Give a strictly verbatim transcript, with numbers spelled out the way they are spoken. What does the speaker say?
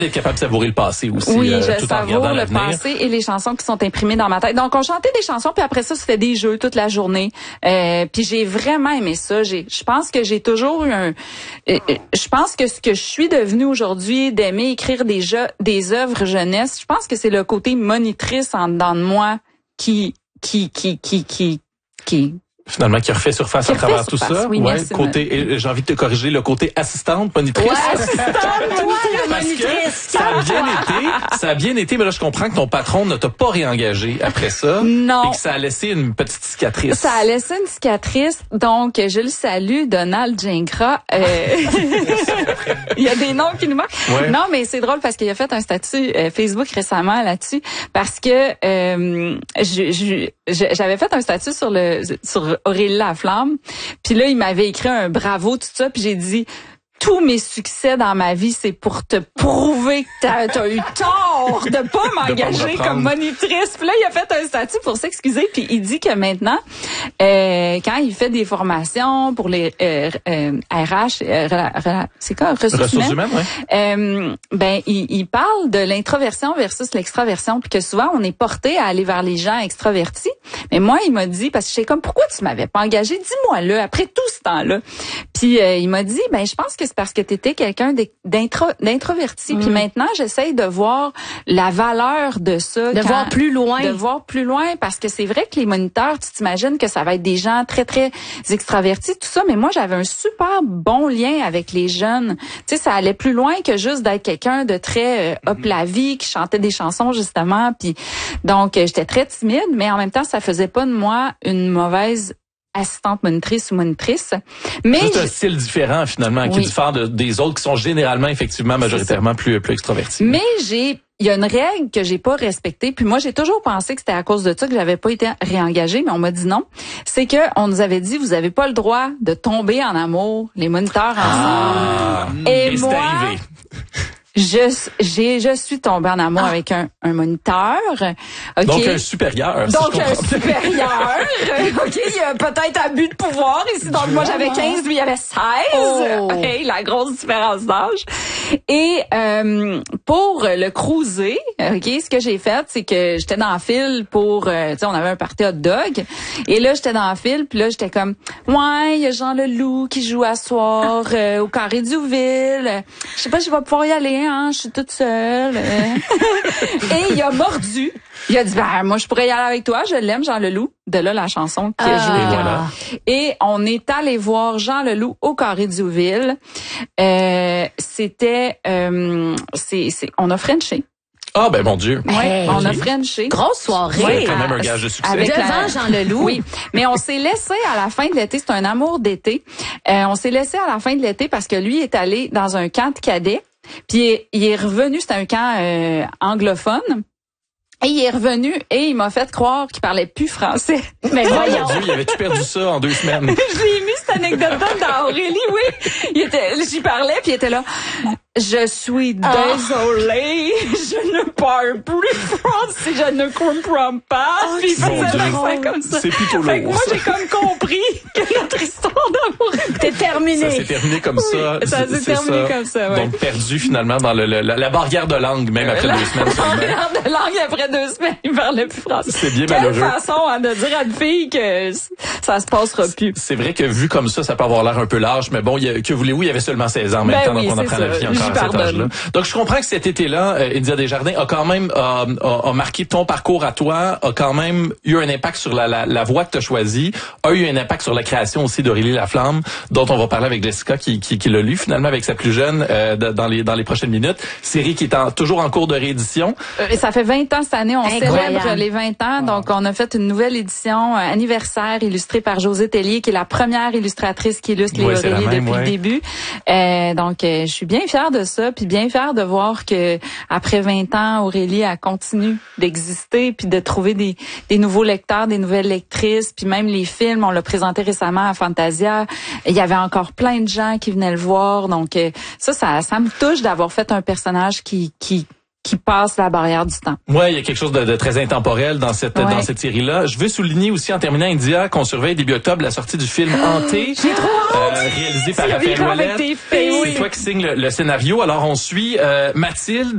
d'être capable de savourer le passé aussi. Oui, euh, je tout en regardant savoure le l'avenir. passé et les chansons qui sont imprimées dans ma tête. Donc, on chantait des chansons, puis après ça, c'était des jeux toute la journée. Euh, puis j'ai vraiment aimé ça. J'ai, je pense que j'ai toujours eu un... Euh, je pense que ce que je suis devenue aujourd'hui, d'aimer écrire des jeux, des œuvres jeunesse, je pense que c'est le côté monitrice en dedans de moi qui... qui, qui, qui, qui, qui Finalement, qui refait surface qui à travers refait tout surface, ça. Oui, ouais, merci, côté, et j'ai envie de te corriger, le côté assistante, monitrice. Ouais, assistante, Parce que ça a bien été, ça a bien été, mais là, je comprends que ton patron ne t'a pas réengagé après ça. Non. Et que ça a laissé une petite cicatrice. Ça a laissé une cicatrice, donc je le salue, Donald Gingras. Euh, il y a des noms qui nous manquent. Ouais. Non, mais c'est drôle parce qu'il a fait un statut euh, Facebook récemment là-dessus, parce que euh, je, je, je, j'avais fait un statut sur le sur Aurélie Laflamme, puis là il m'avait écrit un bravo tout ça, puis j'ai dit tous mes succès dans ma vie, c'est pour te prouver que t'as, t'as eu tort de pas m'engager comme monitrice. Puis là, il a fait un statut pour s'excuser. Puis il dit que maintenant, euh, quand il fait des formations pour les euh, euh, R H, euh, c'est quoi, ressources, ressources humaines, humaines, ouais. euh, ben il, il parle de l'introversion versus l'extraversion, puis que souvent on est porté à aller vers les gens extravertis. Mais moi, il m'a dit, parce que je sais comme pourquoi tu m'avais pas engagé, dis-moi là après tout ce temps-là. Puis euh, il m'a dit, ben je pense que c'est parce que tu étais quelqu'un d'intro, d'introverti. Mm. Puis maintenant, j'essaye de voir la valeur de ça. De quand, voir plus loin. De voir plus loin, parce que c'est vrai que les moniteurs, tu t'imagines que ça va être des gens très, très extravertis, tout ça. Mais moi, j'avais un super bon lien avec les jeunes. Tu sais, ça allait plus loin que juste d'être quelqu'un de très euh, hop la vie, qui chantait des chansons, justement. Puis donc, euh, j'étais très timide, mais en même temps, ça faisait pas de moi une mauvaise assistante monitrice ou monitrice. Mais juste un style différent, finalement, qui oui. diffère de, des autres qui sont généralement, effectivement, majoritairement plus, plus extravertis. Mais j'ai, il y a une règle que j'ai pas respectée, puis moi, j'ai toujours pensé que c'était à cause de ça que j'avais pas été réengagée, mais on m'a dit non. C'est que on nous avait dit, vous avez pas le droit de tomber en amour, les moniteurs ah, ensemble. Et, et moi, c'est arrivé. Je, j'ai, je suis tombée en amour ah. avec un, un moniteur. Okay. Donc un supérieur. Donc si je un supérieur. OK, il y a peut-être abus de pouvoir ici. Donc moi j'avais quinze, lui il avait seize. Oh. Hey, la grosse différence d'âge. Et euh, pour le cruiser, OK, ce que j'ai fait, c'est que j'étais dans le fil pour euh, tu sais on avait un party hot dog et là j'étais dans le fil, puis là j'étais comme ouais, il y a Jean Leloup qui joue à soir euh, au Carré Duville. Je sais pas si je vais pouvoir y aller. Hein, je suis toute seule. Et il a mordu. Il a dit, ben, moi, je pourrais y aller avec toi. Je l'aime, Jean Leloup. De là, la chanson qui a joué. Et, voilà. Et on est allé voir Jean Leloup au Carré Duville. Euh, c'était, euh, c'est, c'est, on a frenché. Ah, ben, mon Dieu. Oui, hey, on a frenché. Grosse soirée. Ouais, quand même un gage de succès. Avec devant la... Jean Leloup. Oui, mais on s'est laissé à la fin de l'été, c'est un amour d'été. Euh, on s'est laissé à la fin de l'été parce que lui est allé dans un camp de cadets. Puis il est revenu, c'était un camp euh, anglophone. Et il est revenu et il m'a fait croire qu'il parlait plus français. Mais voyons. Mon Dieu, il avait-tu perdu ça en deux semaines? Je lui ai mis cette anecdote-là dans Aurélie, oui. Il était, j'y parlais puis il était là. Je suis désolée, oh. je ne parle plus français, je ne comprends pas. Oh, puis il faisait ça comme ça. C'est plutôt lourd. Fait que moi, j'ai comme compris que notre histoire d'amour était terminée. Ça s'est terminé comme oui, ça. Ça s'est terminé ça. comme ça, ouais. Donc perdu finalement dans le, le, la, la barrière de langue, même après la, deux semaines. La barrière de langue après deux semaines, il parlait plus français. C'est bien Quelle malheureux. Quelle façon hein, de dire à une fille que ça se passera plus. C'est vrai que vu comme ça, ça peut avoir l'air un peu large, mais bon, il y a, que voulez-vous, il y avait seulement seize ans en même ben temps, oui, donc on apprend ça. la vie encore à cet âge-là. Donc je comprends que cet été-là, euh, India Desjardins a quand même euh, a, a marqué ton parcours à toi, a quand même eu un impact sur la, la, la voie que tu as choisie, a eu un impact sur la création aussi d'Aurélie Laflamme, dont on va parler avec Jessica qui, qui, qui l'a lu finalement avec sa plus jeune euh, dans les dans les prochaines minutes. Série qui est en, toujours en cours de réédition. Euh, ça fait vingt ans cette année, on Incroyable. célèbre les vingt ans, donc on a fait une nouvelle édition euh, anniversaire illustrée par Josée Tellier, qui est la première illustratrice qui illustre ouais, les Aurélie même, depuis ouais. le début. Euh, donc euh, je suis bien fière de ça, puis bien fière de voir que après vingt ans, Aurélie a continué d'exister, puis de trouver des, des nouveaux lecteurs, des nouvelles lectrices, puis même les films, on l'a présenté récemment à Fantasia. Il y avait encore plein de gens qui venaient le voir, donc euh, ça, ça, ça me touche d'avoir fait un personnage qui, qui qui passe la barrière du temps. Ouais, il y a quelque chose de, de très intemporel dans cette ouais. dans cette série-là. Je veux souligner aussi en terminant, India, qu'on surveille début octobre la sortie du film Hanté, J'ai trop hâte. Euh, réalisé par C'est Raphaël Ouellet. avec tes filles. C'est toi qui signe le, le scénario. Alors on suit euh, Mathilde.